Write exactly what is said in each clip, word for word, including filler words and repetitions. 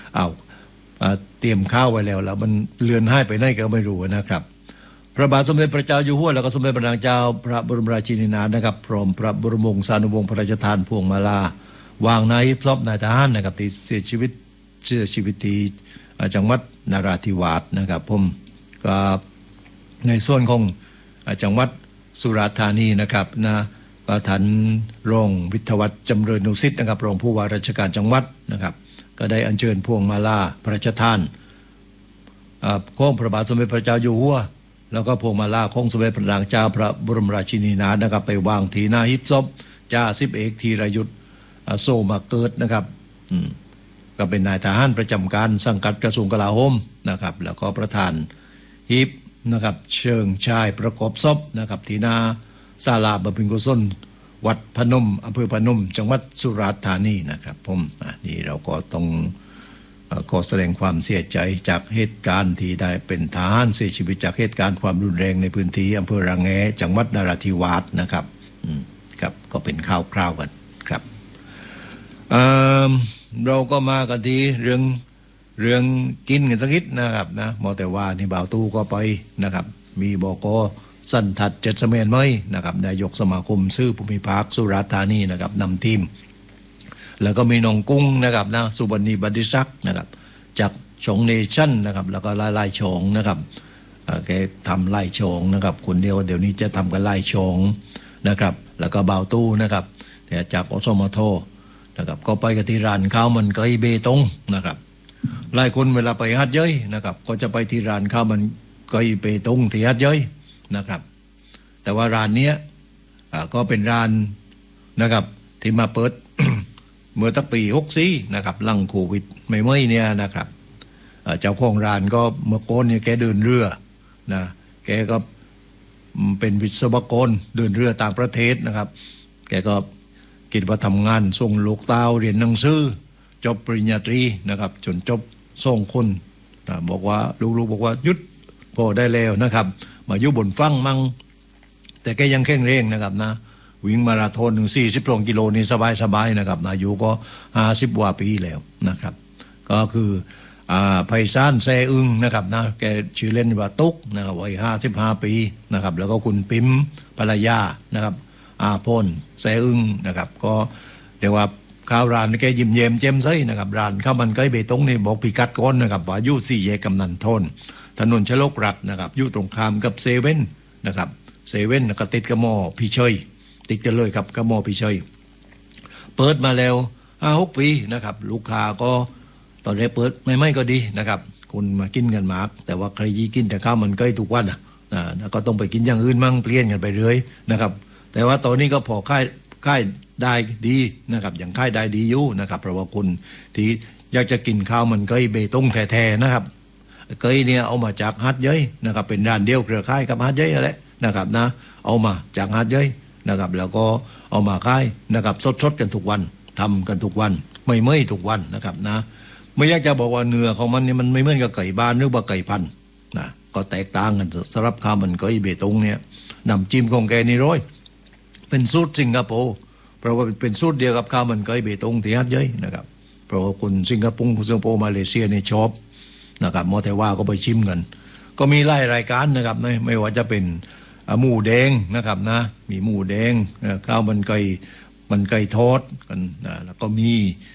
เอาเตรียมข้าวไว้แล้วแล้วมันเลือนหายไปไหนก็ไม่รู้นะครับพระบาทสมเด็จพระเจ้าอยู่หัวแล้วก็สมเด็จพระนางเจ้าพระบรมราชินีนาถนะครับพร้อมพระบรมวงศานุวงศ์พระราชทานพวงมาลาวางในซอบนายทหารนะครับที่เสียชีวิตเสียชีวิตที่จังหวัดนราธิวาสนะครับผมก็ในส่วนของจังหวัดสุราษฎร์ธานีนะครับนะก็ท่านรองวิทยวัฒน์จำเริญนุสิทธิ์นะครับรองผู้ว่าราชการจังหวัดนะครับก็ได้อัญเชิญพวงมาลาพระราชทานของพระบาทสมเด็จพระเจ้าอยู่หัวแล้วก็พวงมาลาของสมเด็จพระนางเจ้าพระบรมราชินีนาถนะครับไปวางที่หน้าฮิปซบจ่าสิบเอกธีรยุทธโซมาเกิดนะครับก็เป็นนายทหารประจำการสังกัดกระทรวงกลาโหมนะครับแล้วก็ประธานฮิปนะครับเชิงชายประกอบศพนะครับที่หน้าศาลาบำเพ็ญกุศลวัดพนมอำเภอพนมจังหวัดสุราษฎร์ธานีนะครับผมนี่เราก็ต้องขอแสดงความเสียใจจากเหตุการณ์ที่ได้เป็นทหารเสียชีวิตจากเหตุการณ์ความรุนแรงในพื้นที่อำเภอระแงจังหวัดนราธิวาสนะครับครับก็เป็นข่าวคราวกันครับ เ, เราก็มากันที่เรื่องเรื่องกินกันสักนิดนะครับนะมอแต่ว่านี่บ่าวตู้ก็ไปนะครับมีบก.สันทัดเจ็ดเสมียนไหมนะครับนายกสมาคมซื่อภูมิภาคสุราษฎร์ธานีนะครับนำทีมแล้วก็มีน้องกุ้งนะครับนะสุบรรณีบัณฑิศักดิ์นะครับจากชงเนชั่นนะครับแล้วก็ไล่ไล่ชงนะครับแกทำไล่ชงนะครับคนเดียวเดี๋ยวนี้จะทำกันไล่ชงนะครับแล้วก็บ่าวตู้นะครับแต่จากอสมทนะครับก็ไปกันที่ร้านข้าวมันไก่เบตงนะครับหลายคนเวลาไปฮัดเย้ยนะครับก็จะไปที่ร้านข้าวมันไก่เบตงที่ฮัดเย้ยนะครับแต่ว่าร้านนี้ก็เป็นร้านนะครับที่มาเปิด เมื่อตั้งปีหกสี่นะครับหลังโควิดไม่ไม่เนี่ยนะครับเจ้าของร้านก็เมื่อก่อนเนี่ยแกเดินเรือนะแกก็เป็นวิศวกรเดินเรือต่างประเทศนะครับแกก็คิดว่าทำงานส่งลูกเต้าเรียนหนังสือจบปริญญาตรีนะครับจนจบส่งคนนะบอกว่าลูกๆบอกว่าหยุดพอได้แล้วนะครับมาอยู่บนฝั่งมั่งแต่แกยังแข็งแรงนะครับนะวิ่งมาราธอนถึงสี่สิบสองกิโลนี่สบายๆนะครับอายุก็ห้าสิบกว่าปีแล้วนะครับก็คืออ่าไพศาลแซ่อึ้งนะครับนะแกชื่อเล่นว่าตุ๊กนะครับวัยห้าสิบห้าปีนะครับแล้วก็คุณปิ๋มภรรยานะครับอาพลแซ่อึ้งนะครับก็เรียกว่าข้าวร้านแกยิ้มเย้มแจ่มใสนะครับร้านข้าวมันไก่เบตงนี่บอกพิกัดก้อนนะครับว่าอยู่สี่แยกกำนันทนถนนชโลกรัฐนะครับอยู่ตรงข้ามกับเซเว่นนะครับเซเว่นก็ติดกับมอพี่เชยติดกันเลยครับกับมอพี่เชยเปิดมาแล้วห้าหกปีนะครับลูกค้าก็ตอนแรกเปิดไม่ไม่ก็ดีนะครับคนมากินกันมากแต่ว่าใครยี่กินแต่ข้าวมันไก่ทุกวันนะนะก็ต้องไปกินอย่างอื่นมั่งเปลี่ยนกันไปเรื่อยนะครับแต่ว่าตอนนี้ก็พอค่ายค่ายได้ดีนะครับอย่างค่ายได้ดีอยู่นะครับเพราะว่าคนที่อยากจะกินข้าวมันไก่เบตงแท้ๆนะครับไก่เนี่ยเอามาจากฮัดเย้ยนะครับเป็นร้านเดียวเครือข่ายกับฮัดเย้ยนั่นแหละนะครับนะเอามาจากฮัดเย้ยนะครับแล้วก็เอามาขายนะครับสดๆกันทุกวันทำกันทุกวันไม่เมื่อยทุกวันนะครับนะไม่อยากจะบอกว่าเนื้อของมันนี่มันไม่เหมือนกับไก่บ้านหรือว่าไก่พันธุ์นะก็แตกต่างกันสำหรับข้าวมันไก่เบตงเนี่ยน้ำจิ้มของแกนี่ร้อยเป็นสูตรสิงคโปร์เพราะว่าเป็นสูตรเดียวกับข้าวมันไก่เบตงที่ฮัดเย้ยนะครับเพราะว่าคนสิงคโปร์คนสิงคโปร์มาเลเซียนี่ชอบนะครับมอแต่ว่าก็ไปชิมกันก็มีไล่รายการนะครับไม่ไม่ว่าจะเป็นหมูแดงนะครับนะมีหมูแดงข้าวมันไก่มันไก่ทอดกันนะแล้วก็มี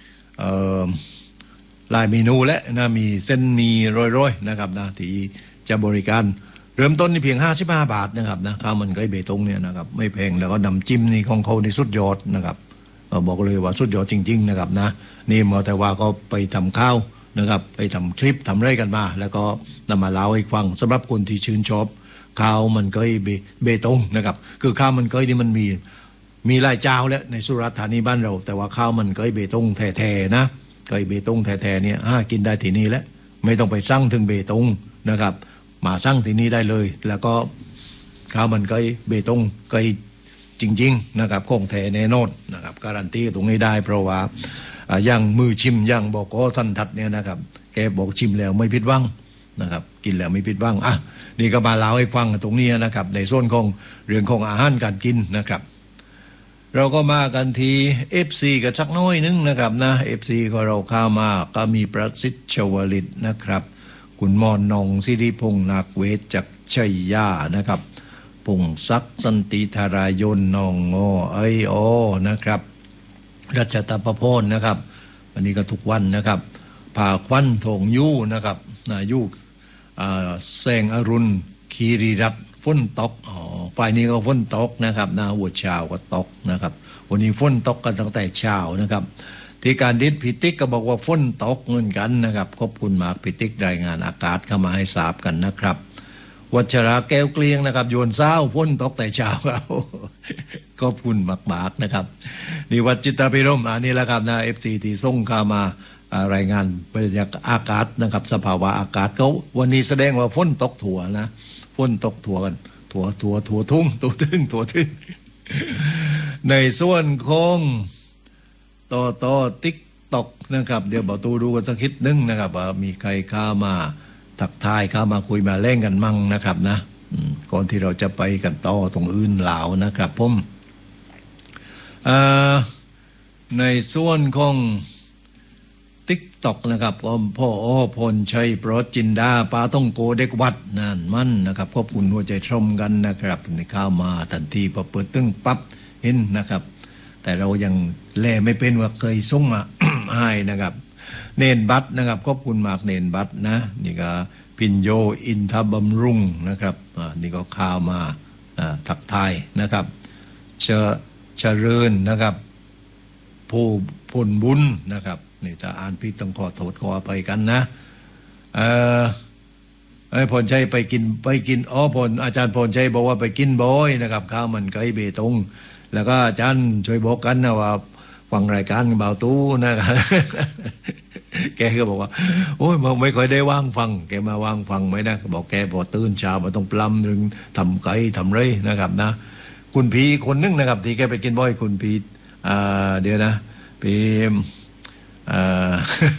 หลายเมนูและนะมีเส้นมีร้อยๆนะครับนะที่จะบริการเริ่มต้นนี่เพียงห้าสิบห้าบาทนะครับนะข้าวมันไก่เบตงเนี่ยนะครับไม่แพงแล้วก็น้ำจิ้มนี่ของเขาในสุดยอดนะครับบอกเลยว่าสุดยอดจริงๆนะครับนะนี่มอแต่ว่าก็ไปทำข้าวนะครับไปทำคลิปทำไรกันมาแล้วก็นำมาเล่าให้ฟังสำหรับคนที่ชื่นชอบข้าวมันไก่เบตงนะครับคือข้าวมันไก่นี่มันมีมีหลายเจ้าแล้วในสุราษฎร์ธานีบ้านเราแต่ว่าข้าวมันไก่เบตงแท้ๆนะไก่เบตงแท้ๆเนี่ยหากินได้ที่นี่แล้วไม่ต้องไปสั่งถึงเบตงนะครับมาสั่งที่นี่ได้เลยแล้วก็ข้าวมันไก่เบตงไก่จริงๆนะครับของแท้แน่นอนนะครับการันตีตรงนี้ได้เพราะว่าอย่างมือชิมอย่างบอกก็สันทัดเนี่ยนะครับแกบอกชิมแล้วไม่ผิดหวังนะครับกินแล้วไม่ผิดหวังอ่ะนี่ก็มาเล่าให้ฟังตรงนี้นะครับในส่วนของเรื่องของอาหารการกินนะครับเราก็มากันที เอฟ ซี กันสักน้อยนึงนะครับนะ เอฟ ซี ก็เราเข้ามาก็มีประสิทธิ์ชวลิตนะครับคุณมอนนองสิริพงษ์นาคเวชจากชัยยานะครับพงศักดิ์สันติธารายนนองงอไอโอนะครับรัชตะประพลนะครับวันนี้ก็ทุกวันนะครับผ่าควันทงยู่นะครับนายู่แสงอรุณคีรีรัตน์ฝนตกอ๋อฝ่ายนี้ก็ฝนตกนะครับนาหัวเช้าก็ตกนะครับวันนี้ฝนตกกันตั้งแต่เช้านะครับที่การดิษพิติกก็บอกว่าฝนตกเหมือนกันนะครับขอบคุณมากพิติกรายงานอากาศเข้ามาให้ทราบกันนะครับวัชราแก้วเกลียงนะครับโยนเศร้าฝนตกแต่เช้าครับขอบคุณมากๆนะครับนี่วัดจิตรพิรมอันนี้แหละครับนะ เอฟ ซี ที่ส่งเข้ามารายงานบรรยากาศอากาศนะครับสภาวะอากาศเขาวันนี้แสดงว่าฝนตกถั่วนะฝนตกถั่วกันถั่วถั่วถั่วทุ่งถั่วทึ่งถั่วทึ่งในส่วนของต่อต่อติ๊กตอกนะครับเดี๋ยวบอกตูดูกันสักนิดนึงนะครับว่ามีใครเข้ามาทักทายเข้ามาคุยมาเล่นกันมั่งนะครับนะก่อนที่เราจะไปกันต่อตรงอื่นเหล่านะครับผมในส่วนของติ๊กตอกนะครับพ่ออ้อพลชัยปรจินดาปาต้องโกเด็กวัดนั่นมั่นนะครับขอบคุณหัวใจชมกันนะครับในข้าวมาทันทีพอเปิดตึ้งปั๊บเห็นนะครับแต่เรายังแลไม่เป็นว่าเคยส่งมา ให้นะครับเนนบัตนะครับขอบคุณมากเนนบัตนะนี่ก็พินโยอินทบำรุงนะครับนี่ก็ข้าวมาทักทายนะครับเชเจริญนะครับผู้ผลบุญนะครับนี่ถ้าอ่านผิดต้องขอโทษขออภัยกันนะเออไอ้พลชัยไปกินไปกินอ๋อพลอาจารย์พลชัยบอกว่าไปกินบ่อยนะครับข้าวมันไก่เบตงแล้วก็อาจารย์ช่วยบอกกันนะว่าฟังรายการเบาตู้นะครับแกก็บอกว่าโอ้ยมันไม่ค่อยได้ว่างฟังแกมาว่างฟังไหมนะบอกแกพอตื่นเช้ามาต้องปล้ำถึงทำไก่ทำไรนะครับนะคุณพีคนนึงนะครับที่แกไปกินบ่อยคุณพีอ่าเดี๋ยวนะพีอ่า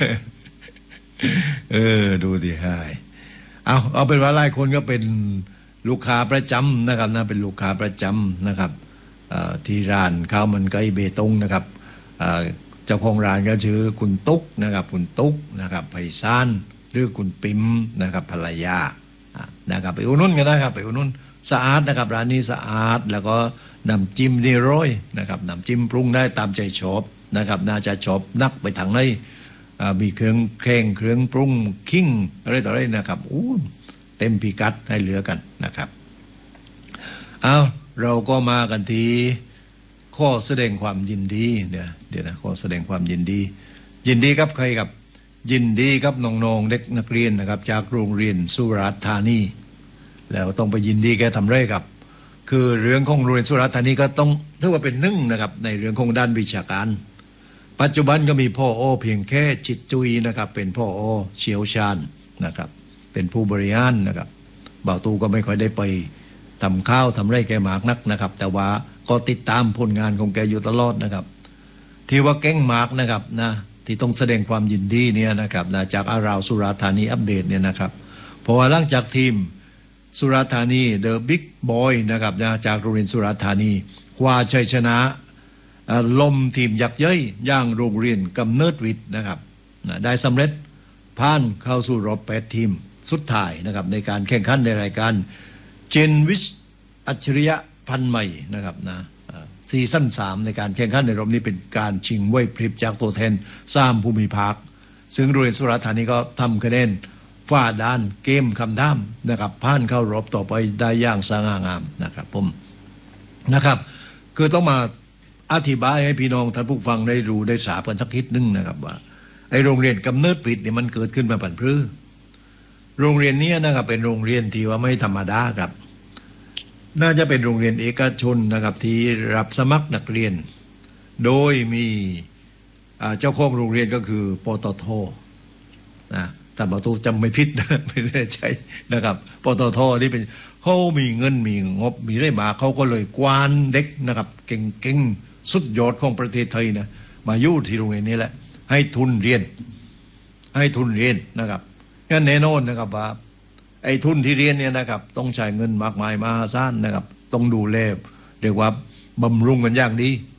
เออดูดิฮายเอาเอาเป็นว่าหลายคนก็เป็นลูกค้าประจำนะครับนะเป็นลูกค้าประจำนะครับที่ร้านข้าวมันไก่เบตงนะครับเจ้าของร้านก็ชื่อคุณตุ๊กนะครับคุณตุ๊กนะครับไพศาลหรือคุณปิมนะครับภรรยานะครับไปอุดหนุนกันนะครับไปอุดหนุนสะอาดนะครับร้านนี้สะอาดแล้วก็น้ำจิ้มนี่ร้อยนะครับน้ำจิ้มปรุงได้ตามใจชอบนะครับน่าจะชอบนักไปทางไหนมีเครื่องแข่งเครื่องปรุงขิงอะไรต่ออะไรนะครับอู้เต็มพิกัดให้เหลือกันนะครับเอาเราก็มากันที่ข้อแสดงความยินดีเดี๋ยวเดี๋ยวนะข้อแสดงความยินดียินดีกับใครครับยินดีกับน้องๆเด็กนักเรียนนะครับจากโรงเรียนสุราษฎร์ธานีแล้วต้องไปยินดีแกทำไรครับคือเรื่องของโรงเรียนสุราษฎร์ธานีก็ต้องถือว่าเป็นหนึ่งนะครับในเรื่องของด้านวิชาการปัจจุบันก็มีพ่อโอเพียงแค่จิตจุยนะครับเป็นพ่อโอเชี่ยวชาญนะครับเป็นผู้บริหารนะครับบ่าวตูก็ไม่ค่อยได้ไปทำข้าวทำไรแกหมากนักนะครับแต่ว่าก็ติดตามผลงานของแกอยู่ตลอดนะครับที่ว่าแก้งหมากนะครับนะที่ต้องแสดงความยินดีเนี่ยนะครับนะจากอาราวสุราษฎร์ธานีอัปเดตเนี่ยนะครับเพราะว่าหลังจากทีมสุราษฎร์ธานีเดอะบิ๊กบอยนะครับนะจากโรงเรียนสุราษฎร์ธานีคว้าชัยชนะล้มทีมยักษ์ย่อยย่างโรงเรียนกำเนิดวิทย์นะครับนะได้สำเร็จผ่านเข้าสู่รอบแปดทีมสุดท้ายนะครับในการแข่งขันในรายการเจนวิชอัจฉริยะพันใหม่นะครับนะซีซั่นสามในการแข่งขันในรอบนี้เป็นการชิงไหวพริบจากตัวแทนสามภูมิภาคซึ่งโรงเรียนสุราษฎร์ธานีก็ทำคะแนนฝ่าด่านเกมคำถามนะครับผ่านเข้ารอบต่อไปได้อย่างสง่างามนะครับผมนะครับคือต้องมาอธิบายให้พี่น้องท่านผู้ฟังได้รู้ได้ทราบกันสักนิดนึงนะครับว่าไอโรงเรียนกำเนิดวิทย์เนี่ยมันเกิดขึ้นมาผันพรือโรงเรียนนี้นะครับเป็นโรงเรียนที่ว่าไม่ธรรมดาครับน่าจะเป็นโรงเรียนเอกชนนะครับที่รับสมัครนักเรียนโดยมีเจ้าของโรงเรียนก็คือปตท.นะแต่ประตูจำไม่ผิดนะไม่แน่ใจนะครับปตท.นี่เป็นเขามีเงินมีงบมีไรมาเขาก็เลยกวานเด็กนะครับเก่งๆสุดยอดของประเทศไทยนะมาอยู่ที่โรงเรียนนี้แหละให้ทุนเรียนให้ทุนเรียนนะครับงั้นแน่นอนนะครับว่าไอ้ทุนที่เรียนเนี่ยนะครับต้องใช้เงินมากมายมหาศาลนะครับต้องดูแลเรียกว่าบำรุงกันอย่างดี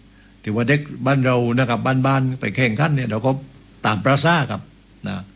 ที่ว่าเด็กบ้านเรานะครับบ้านๆไปแข่งขันเนี่ยเราก็ตามประสาครับนะ